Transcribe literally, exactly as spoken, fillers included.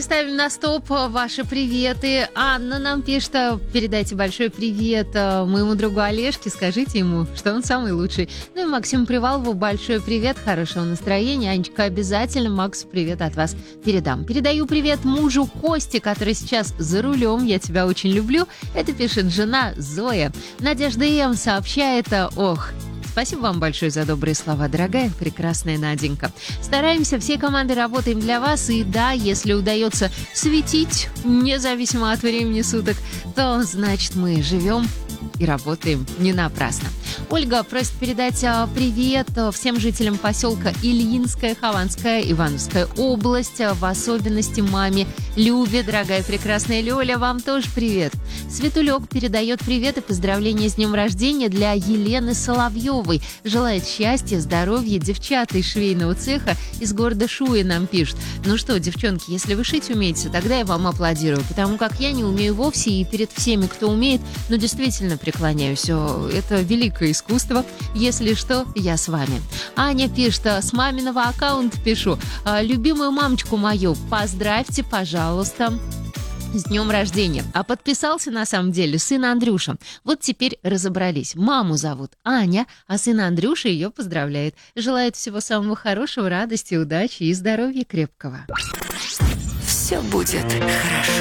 Ставим на стоп ваши приветы. Анна нам пишет: передайте большой привет моему другу Олежке, скажите ему, что он самый лучший. Ну и Максиму Привалову большой привет, хорошего настроения. Анечка, обязательно Максу привет от вас передам. Передаю привет мужу Косте, который сейчас за рулем. Я тебя очень люблю. Это пишет жена Зоя. Надежда М. сообщает: ох, спасибо вам большое за добрые слова, дорогая, прекрасная Наденька. Стараемся, всей командой работаем для вас. И да, если удается светить, независимо от времени суток, то значит мы живем и работаем не напрасно. Ольга просит передать привет всем жителям поселка Ильинская, Хованская, Ивановская область, в особенности маме Любе. Дорогая прекрасная Лёля, вам тоже привет. Светулек передает привет и поздравления с днем рождения для Елены Соловьевой. Желает счастья, здоровья. Девчата из швейного цеха из города Шуи нам пишут. Ну что, девчонки, если вы шить умеете, тогда я вам аплодирую, потому как я не умею вовсе, и перед всеми, кто умеет, ну действительно преклоняюсь. Это великое искусство. Если что, я с вами. Аня пишет: с маминого аккаунта пишу. Любимую мамочку мою поздравьте, пожалуйста, с днем рождения. А подписался на самом деле сын Андрюша. Вот теперь разобрались. Маму зовут Аня, а сын Андрюша ее поздравляет. Желает всего самого хорошего, радости, удачи и здоровья крепкого. Все будет хорошо.